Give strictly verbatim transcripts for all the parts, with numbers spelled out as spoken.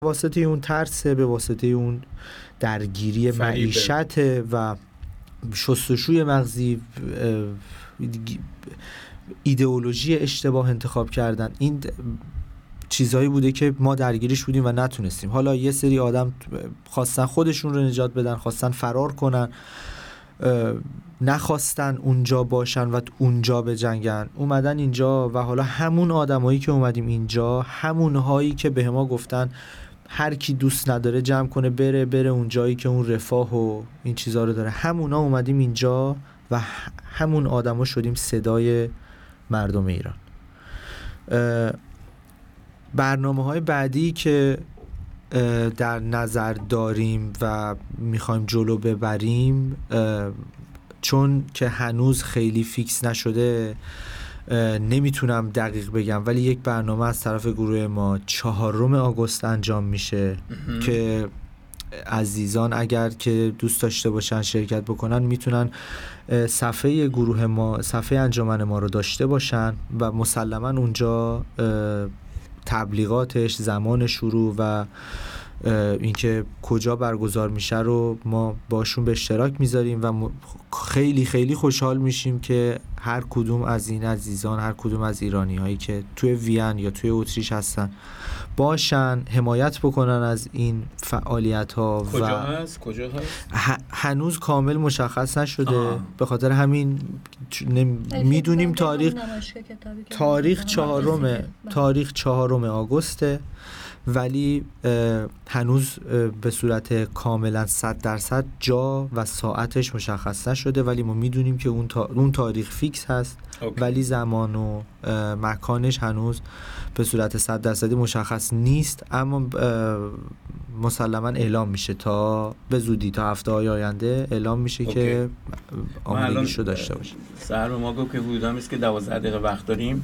واسطه اون ترسه، به واسطه اون درگیری معیشت و شستشوی مغزی، ایدئولوژی اشتباه انتخاب کردن، این چیزایی بوده که ما درگیریش بودیم و نتونستیم. حالا یه سری آدم خواستن خودشون رو نجات بدن، خواستن فرار کنن، نخواستن اونجا باشن و اونجا بجنگن، اومدن اینجا و حالا همون آدمایی که اومدیم اینجا، همون هایی که به ما گفتن هر کی دوست نداره جمع کنه بره بره اون جایی که اون رفاه و این چیزا رو داره، همونا اومدیم اینجا و همون آدما شدیم صدای مردم ایران. برنامه‌های بعدی که در نظر داریم و میخوایم جلو ببریم، چون که هنوز خیلی فیکس نشده نمیتونم دقیق بگم، ولی یک برنامه از طرف گروه ما چهارم آگوست انجام میشه که عزیزان اگر که دوست داشته باشن شرکت بکنن میتونن صفحه گروه ما، صفحه انجمن ما رو داشته باشن و مسلما اونجا تبلیغاتش، زمان شروع و اینکه کجا برگزار میشه رو ما باشون به اشتراک میذاریم و خیلی خیلی خوشحال میشیم که هر کدوم از این عزیزان، هر کدوم از ایرانی هایی که توی وین یا توی اتریش هستن باشن، حمایت بکنن از این فعالیت ها. کجا هست؟ کجا هست؟ هنوز کامل مشخص نشده. آه. به خاطر همین میدونیم تاریخ تاریخ چهارم تاریخ چهارم آگوسته، ولی هنوز به صورت کاملا صد درصد جا و ساعتش مشخص نشده، ولی ما میدونیم که اون, تا... اون تاریخ فیکس هست. اوکی. ولی زمان و مکانش هنوز به صورت صد درصدی مشخص نیست، اما مسلما اعلام میشه تا به زودی، تا هفته های آینده اعلام میشه. اوکی. که آمادگیشو داشته باشه. سر ما گفت که حدوداً است که دوازده دقیقه وقت داریم،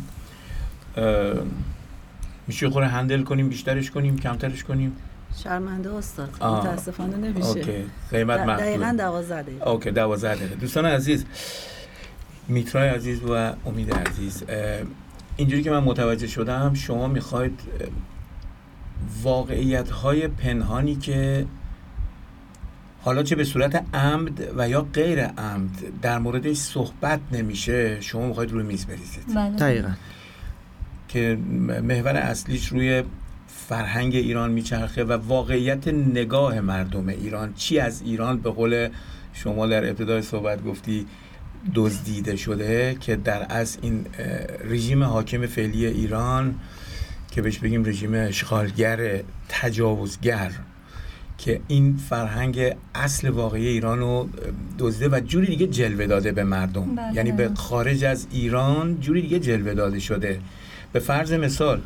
میشه خوره هندل کنیم، بیشترش کنیم، کمترش کنیم؟ شرمنده استاد، متاسفانه نمیشه. اوکی، قیمت محدود. دقیقاً دوازده دقیقه. اوکی، دوازده دقیقه. دوستان عزیز، میترای عزیز و امید عزیز، اینجوری که من متوجه شدم شما میخواید واقعیت‌های پنهانی که حالا چه به صورت عمد و یا غیر عمد در موردش صحبت نمیشه، شما میخواید روی میز بریزید. دقیقاً. که محور اصلیش روی فرهنگ ایران میچرخه و واقعیت نگاه مردم ایران، چی از ایران به قول شما در ابتدای صحبت گفتی دزدیده شده، که در از این رژیم حاکم فعلی ایران که بهش بگیم رژیم اشغالگر تجاوزگر، که این فرهنگ اصل واقعی ایران رو دزده و جوری دیگه جلوه داده به مردم. بله. یعنی به خارج از ایران جوری دیگه جلوه داده شده. به فرض مثال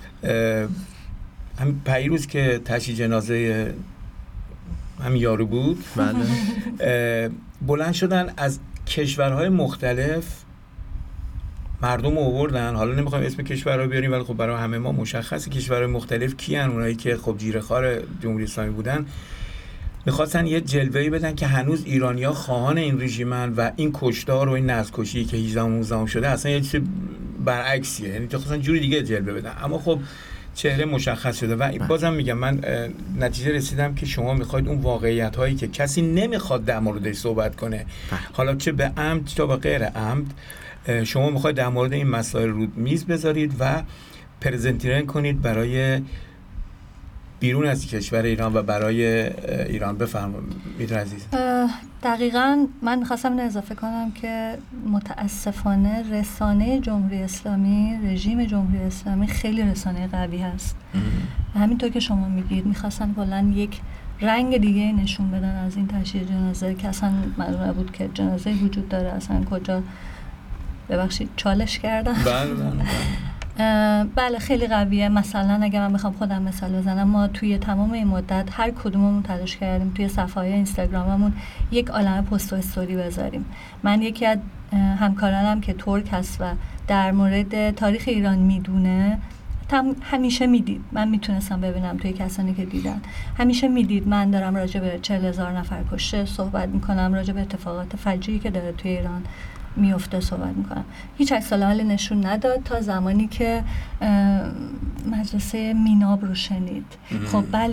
هم پیروز که تشییع جنازه هم یارو بود، بله. بلند شدن از کشورهای مختلف مردم آوردن، حالا نمیخوایم اسم کشور رو بیاریم ولی خب برای همه ما مشخصه کشورهای مختلف کیان، اونایی که خب جیره‌خوار جمهوری اسلامی بودن، میخواستن یه جلوه‌ای بدن که هنوز ایرانی‌ها خواهان این رژیمن و این کشتار و این نسل‌کشی که هجدهم نوزدهم شده اصلا یه چیز برعکسیه، یعنی تو خواستن جوری دیگه جلوه بدن، اما خب چهره مشخص شده. و بازم میگم من نتیجه رسیدم که شما میخواید اون واقعیت هایی که کسی نمیخواد در موردش صحبت کنه، حالا چه به عمد چه به غیر عمد، شما میخواید در مورد این مسائل رو میز بذارید و پرزنتیرن کنید برای بیرون از کشور ایران و برای ایران. بفرمایید عزیز. دقیقاً من می‌خواستم اینو اضافه کنم که متاسفانه رسانه جمهوری اسلامی، رژیم جمهوری اسلامی خیلی رسانه قوی هست. همینطور که شما میگید می‌خواستن کلاً یک رنگ دیگه نشون بدن از این تشییع جنازه که اصلا معلوم نبود که جنازه وجود داره، اصلا کجا، ببخشید چالش کردم. بله بله. بله خیلی قویه. مثلا اگه من بخوام خودم مثال بزنم، ما توی تمام این مدت هر کدوممون تلاش کردیم توی صفحه‌های اینستاگراممون یک عالمه پست و استوری بذاریم. من یکی از همکارانم که ترک هست و در مورد تاریخ ایران میدونه، همیشه میدید، من میتونستم ببینم توی کسانی که دیدن، همیشه میدید من دارم راجع به چهل هزار نفر کشته صحبت میکنم، راجع به اتفاقات فجیعی که داره توی ایران میفته صحبت میکنم. هیچ عکس العملی نشون نداد تا زمانی که مدرسه میناب رو شنید. خب بله